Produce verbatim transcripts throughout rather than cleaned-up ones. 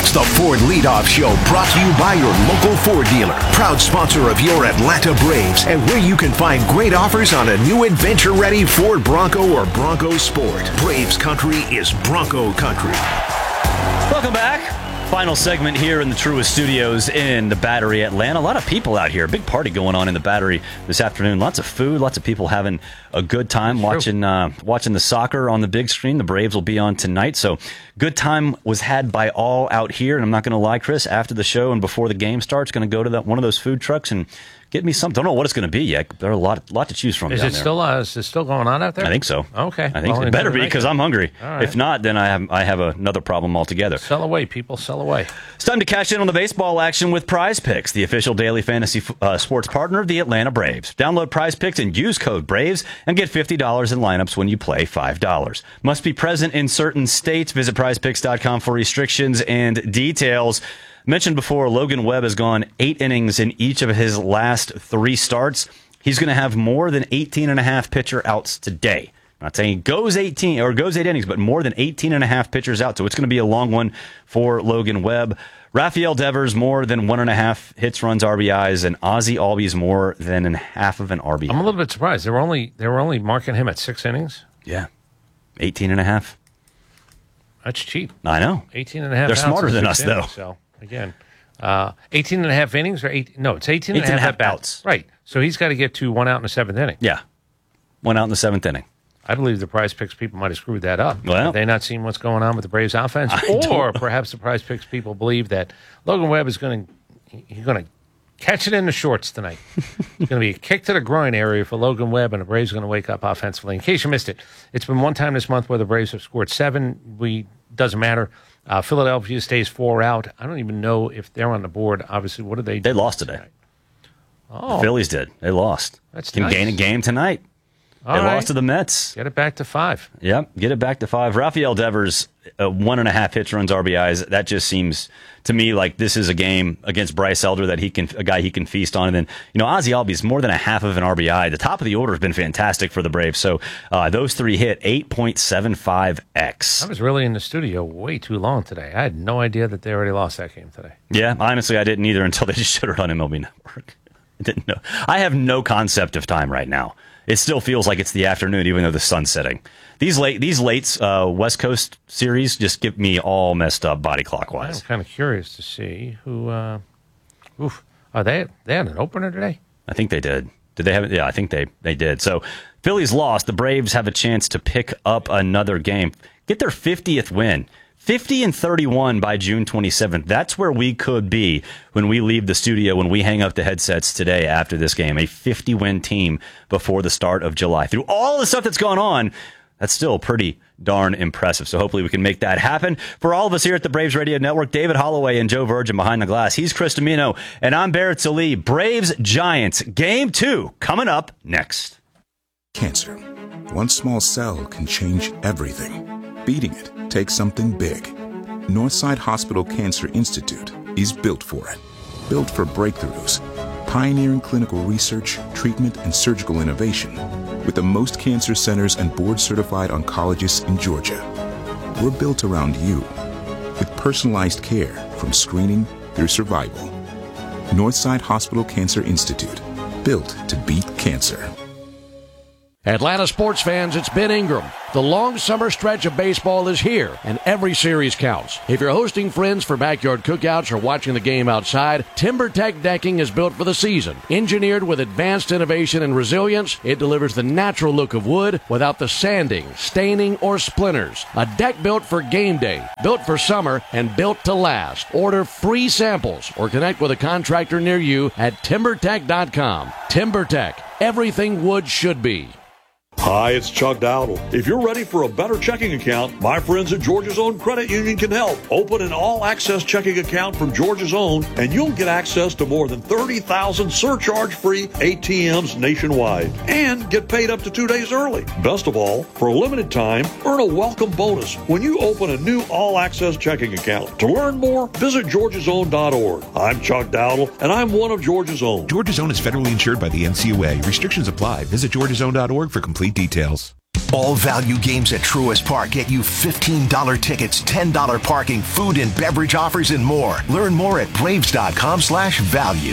It's the Ford Leadoff Show, brought to you by your local Ford dealer, proud sponsor of your Atlanta Braves, and where you can find great offers on a new adventure-ready Ford Bronco or Bronco Sport. Braves country is Bronco country. Welcome back. Final segment here in the Truist Studios in the Battery, Atlanta. A lot of people out here. Big party going on in the Battery this afternoon. Lots of food. Lots of people having a good time watching uh, watching the soccer on the big screen. The Braves will be on tonight. So good time was had by all out here. And I'm not going to lie, Chris, after the show and before the game starts, going to go to that, one of those food trucks and get me something. Don't know what it's going to be yet. There are a lot, lot to choose from. Is down it there. still uh, is it still going on out there? I think so. Okay, I think well, so. It better be because I'm hungry. Right. If not, then I have I have another problem altogether. Sell away, people. Sell away. It's time to cash in on the baseball action with Prize Picks, the official daily fantasy uh, sports partner of the Atlanta Braves. Download Prize Picks and use code BRAVES and get fifty dollars in lineups when you play five dollars. Must be present in certain states. Visit prize picks dot com for restrictions and details. Mentioned before, Logan Webb has gone eight innings in each of his last three starts. He's going to have more than eighteen and a half pitcher outs today. I'm not saying he goes eighteen or goes eight innings, but more than eighteen and a half pitchers out. So it's going to be a long one for Logan Webb. Rafael Devers more than one and a half hits, runs, R B Is, and Ozzie Albies more than an half of an R B I. I'm a little bit surprised. They were only they were only marking him at six innings. Yeah, eighteen and a half. That's cheap. I know. eighteen and a half. They're smarter than us, innings, though. So again, uh, eighteen and a half innings or eight? No, it's eighteen and a half, half outs. Right. So he's got to get to one out in the seventh inning. Yeah, one out in the seventh inning. I believe the Prize Picks people might have screwed that up. Well, have they not seen what's going on with the Braves offense? I Or perhaps the Prize Picks people believe that Logan Webb is going to he's going to catch it in the shorts tonight. It's going to be a kick to the groin area for Logan Webb, and the Braves are going to wake up offensively. In case you missed it, it's been one time this month where the Braves have scored seven. We doesn't matter. Uh, Philadelphia stays four out. I don't even know if they're on the board. Obviously, what did they do? They lost today. Oh, The Phillies did. They lost. That's Can nice. gain a game tonight. All they right. lost to the Mets. Get it back to five. Yep, get it back to five. Rafael Devers, uh, one and a half hits, runs, R B Is. That just seems to me like this is a game against Bryce Elder that he can, a guy he can feast on. And then, you know, Ozzie Albies, more than a half of an R B I. The top of the order has been fantastic for the Braves. So uh, those three hit eight point seven five x. I was really in the studio way too long today. I had no idea that they already lost that game today. Yeah, honestly, I didn't either until they just showed it on M L B Network. I didn't know. I have no concept of time right now. It still feels like it's the afternoon, even though the sun's setting. These late, these late uh, West Coast series just get me all messed up body clockwise. I'm kind of curious to see who. Uh, oof, are they? They had an opener today. I think they did. Did they have it? Yeah, I think they they did. So Phillies lost. The Braves have a chance to pick up another game, get their fiftieth win. fifty and thirty-one by June twenty-seventh. That's where we could be when we leave the studio, when we hang up the headsets today after this game. A fifty-win team before the start of July. Through all the stuff that's gone on, that's still pretty darn impressive. So hopefully we can make that happen. For all of us here at the Braves Radio Network, David Holloway and Joe Virgin behind the glass. He's Chris Domino, and I'm Barrett Sallee. Braves Giants, game two, coming up next. Cancer. One small cell can change everything. Beating it takes something big. Northside Hospital Cancer Institute is built for it. Built for breakthroughs, pioneering clinical research, treatment, and surgical innovation with the most cancer centers and board-certified oncologists in Georgia. We're built around you with personalized care from screening through survival. Northside Hospital Cancer Institute, built to beat cancer. Atlanta sports fans, it's Ben Ingram. The long summer stretch of baseball is here, and every series counts. If you're hosting friends for backyard cookouts or watching the game outside, TimberTech decking is built for the season. Engineered with advanced innovation and resilience, it delivers the natural look of wood without the sanding, staining, or splinters. A deck built for game day, built for summer, and built to last. Order free samples or connect with a contractor near you at timber tech dot com. TimberTech, everything wood should be. Hi, it's Chuck Dowdle. If you're ready for a better checking account, my friends at Georgia's Own Credit Union can help. Open an all-access checking account from Georgia's Own, and you'll get access to more than thirty thousand surcharge-free A T Ms nationwide, and get paid up to two days early. Best of all, for a limited time, earn a welcome bonus when you open a new all-access checking account. To learn more, visit georgias own dot org. I'm Chuck Dowdle, and I'm one of Georgia's Own. Georgia's Own is federally insured by the N C U A. Restrictions apply. Visit georgias own dot org for complete details. All value games at Truist Park get you fifteen dollars tickets, ten dollars parking, food and beverage offers, and more. Learn more at braves.com slash value.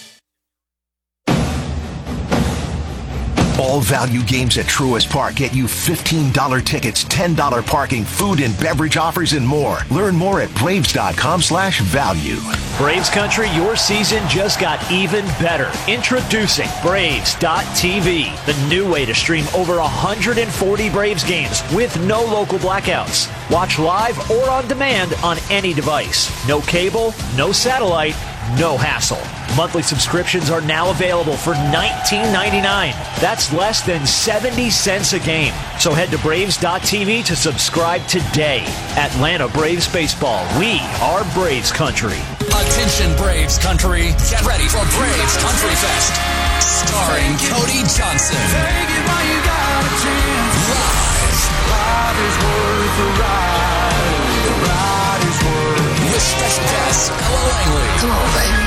All value games at Truist Park get you fifteen dollars tickets, ten dollars parking, food and beverage offers, and more. Learn more at braves.com slash value. Braves Country, your season just got even better. Introducing Braves dot T V, the new way to stream over one hundred forty Braves games with no local blackouts. Watch live or on demand on any device. No cable, no satellite, no hassle. Monthly subscriptions are now available for nineteen ninety-nine dollars. That's less than seventy cents a game. So head to Braves dot T V to subscribe today. Atlanta Braves Baseball. We are Braves Country. Attention Braves Country. Get ready for Braves Country Fest. Starring Cody Johnson. Take it while you got a chance. Live. Ride is worth a ride. The ride is worth. With special guests Ella Langley. Come on, baby.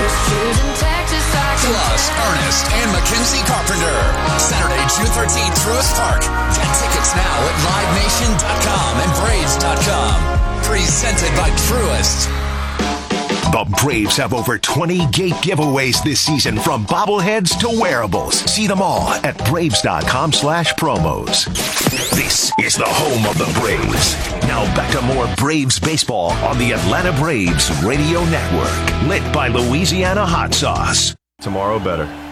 Plus Ernest and Mackenzie Carpenter. Saturday, June thirteenth, Truist Park. Get tickets now at live nation dot com and braves dot com. Presented by Truist. The Braves have over twenty gate giveaways this season, from bobbleheads to wearables. See them all at braves.com slash promos. This is the home of the Braves. Now back to more Braves baseball on the Atlanta Braves Radio Network. Lit by Louisiana Hot Sauce. Tomorrow better.